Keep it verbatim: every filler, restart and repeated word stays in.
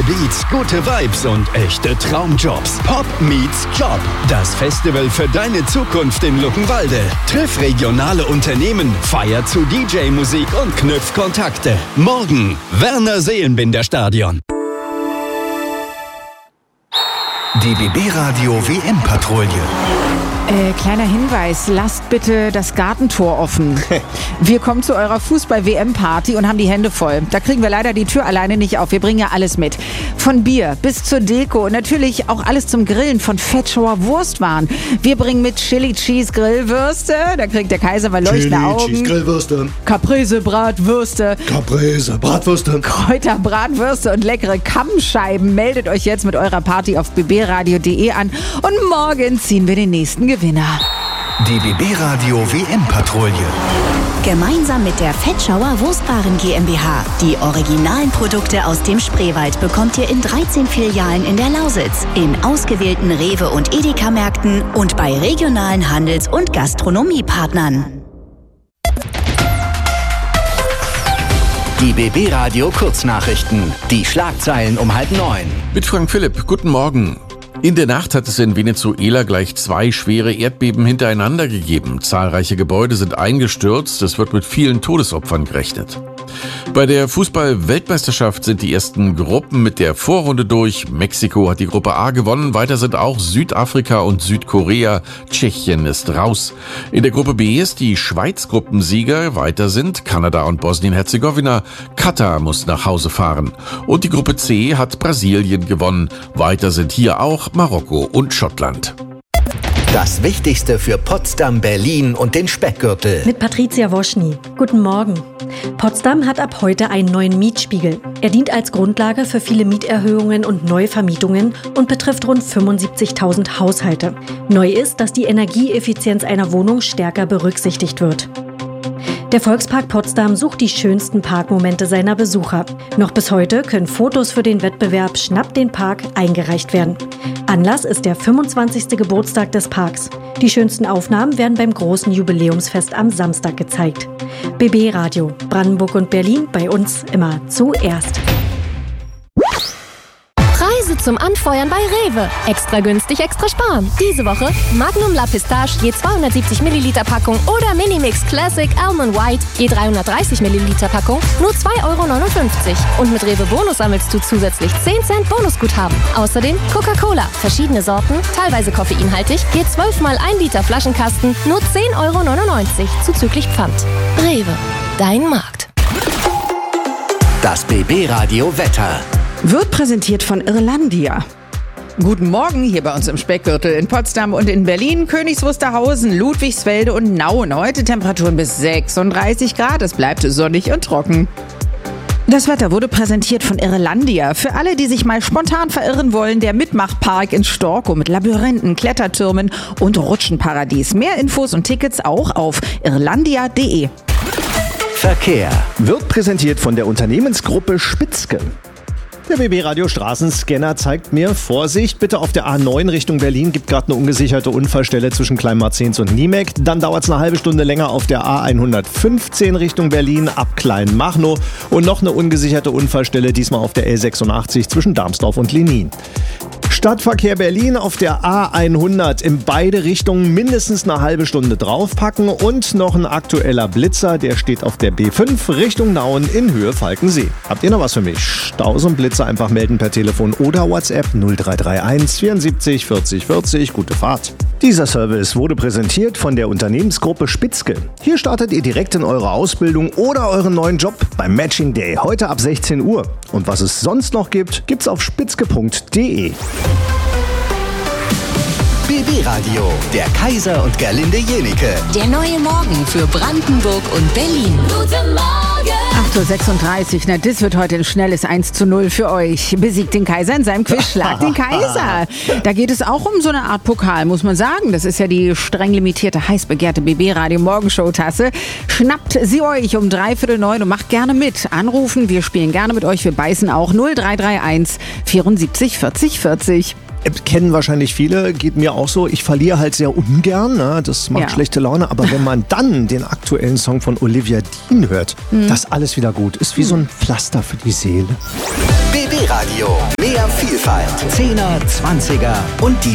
Beats, gute Vibes und echte Traumjobs. Pop meets Job. Das Festival für deine Zukunft in Luckenwalde. Triff regionale Unternehmen, feier zu D J-Musik und knüpf Kontakte. Morgen, Werner Seelenbinder Stadion. Die B B-Radio W M-Patrouille. Äh, kleiner Hinweis, lasst bitte das Gartentor offen. Wir kommen zu eurer Fußball-W M-Party und haben die Hände voll. Da kriegen wir leider die Tür alleine nicht auf. Wir bringen ja alles mit. Von Bier bis zur Deko und natürlich auch alles zum Grillen, von Fettschauer Wurstwaren. Wir bringen mit Chili Cheese Grillwürste, da kriegt der Kaiser mal leuchtende Chili Augen. Cheese Grillwürste. Caprese Bratwürste. Caprese Bratwürste. Kräuter Bratwürste und leckere Kammscheiben. Meldet euch jetzt mit eurer Party auf b b radio punkt d e an und morgen ziehen wir den nächsten Gewinner. Die B B-Radio W M-Patrouille. Gemeinsam mit der Fettschauer Wurstwaren GmbH. Die originalen Produkte aus dem Spreewald bekommt ihr in dreizehn Filialen in der Lausitz, in ausgewählten Rewe- und Edeka-Märkten und bei regionalen Handels- und Gastronomiepartnern. Die B B-Radio Kurznachrichten. Die Schlagzeilen um halb neun. Mit Frank Philipp, guten Morgen. In der Nacht hat es in Venezuela gleich zwei schwere Erdbeben hintereinander gegeben. Zahlreiche Gebäude sind eingestürzt. Es wird mit vielen Todesopfern gerechnet. Bei der Fußball-Weltmeisterschaft sind die ersten Gruppen mit der Vorrunde durch. Mexiko hat die Gruppe A gewonnen. Weiter sind auch Südafrika und Südkorea. Tschechien ist raus. In der Gruppe B ist die Schweiz Gruppensieger. Weiter sind Kanada und Bosnien-Herzegowina. Katar muss nach Hause fahren. Und die Gruppe C hat Brasilien gewonnen. Weiter sind hier auch Marokko und Schottland. Das Wichtigste für Potsdam, Berlin und den Speckgürtel. Mit Patricia Woschny. Guten Morgen. Potsdam hat ab heute einen neuen Mietspiegel. Er dient als Grundlage für viele Mieterhöhungen und Neuvermietungen und betrifft rund fünfundsiebzigtausend Haushalte. Neu ist, dass die Energieeffizienz einer Wohnung stärker berücksichtigt wird. Der Volkspark Potsdam sucht die schönsten Parkmomente seiner Besucher. Noch bis heute können Fotos für den Wettbewerb Schnapp den Park eingereicht werden. Anlass ist der fünfundzwanzigste Geburtstag des Parks. Die schönsten Aufnahmen werden beim großen Jubiläumsfest am Samstag gezeigt. B B Radio, Brandenburg und Berlin, bei uns immer zuerst. Preise zum Anfeuern bei Rewe. Extra günstig, extra sparen. Diese Woche Magnum La Pistache je zweihundertsiebzig Milliliter Packung oder Minimix Classic Almond White je dreihundertdreißig Milliliter Packung nur zwei Euro neunundfünfzig. Und mit Rewe Bonus sammelst du zusätzlich zehn Cent Bonusguthaben. Außerdem Coca-Cola, verschiedene Sorten, teilweise koffeinhaltig, je zwölf mal ein Liter Flaschenkasten, nur zehn Euro neunundneunzig zuzüglich Pfand. Rewe, dein Markt. Das B B-Radio Wetter. Wird präsentiert von Irlandia. Guten Morgen hier bei uns im Speckgürtel in Potsdam und in Berlin, Königs Wusterhausen, Ludwigsfelde und Nauen. Heute Temperaturen bis sechsunddreißig Grad. Es bleibt sonnig und trocken. Das Wetter wurde präsentiert von Irlandia. Für alle, die sich mal spontan verirren wollen, der Mitmachpark in Storkow mit Labyrinthen, Klettertürmen und Rutschenparadies. Mehr Infos und Tickets auch auf irlandia punkt de. Verkehr. Wird präsentiert von der Unternehmensgruppe Spitzke. Der B B-Radio Straßenscanner zeigt mir, Vorsicht, bitte auf der A neun Richtung Berlin, gibt gerade eine ungesicherte Unfallstelle zwischen Kleinmarzens und Niemek. Dann dauert es eine halbe Stunde länger auf der A hundertfünfzehn Richtung Berlin ab Kleinmachnow und noch eine ungesicherte Unfallstelle, diesmal auf der L sechsundachtzig zwischen Darmsdorf und Lenin. Stadtverkehr Berlin auf der A hundert in beide Richtungen mindestens eine halbe Stunde draufpacken und noch ein aktueller Blitzer, der steht auf der B fünf Richtung Nauen in Höhe Falkensee. Habt ihr noch was für mich? Staus und Blitzer einfach melden per Telefon oder WhatsApp null drei drei eins vierundsiebzig vierzig vierzig. Gute Fahrt. Dieser Service wurde präsentiert von der Unternehmensgruppe Spitzke. Hier startet ihr direkt in eure Ausbildung oder euren neuen Job beim Matching Day heute ab sechzehn Uhr. Und was es sonst noch gibt, gibt's auf spitzke punkt de. B B-Radio, der Kaiser und Gerlinde Jenike. Der neue Morgen für Brandenburg und Berlin. Guten Morgen! acht Uhr sechsunddreißig, na das wird heute ein schnelles eins zu null für euch. Besiegt den Kaiser in seinem Quiz, Schlag den Kaiser. Da geht es auch um so eine Art Pokal, muss man sagen. Das ist ja die streng limitierte, heiß begehrte B B-Radio Morgenshow-Tasse. Schnappt sie euch um dreiviertel neun und macht gerne mit. Anrufen, wir spielen gerne mit euch, wir beißen auch null drei drei eins vierundsiebzig vierzig vierzig. Kennen wahrscheinlich viele, geht mir auch so. Ich verliere halt sehr ungern, ne? Das macht Ja. schlechte Laune. Aber wenn man dann den aktuellen Song von Olivia Dean hört, Mhm. das alles wieder gut. Ist wie so ein Pflaster für die Seele. B B Radio. Mehr Vielfalt. Zehner, Zwanziger und die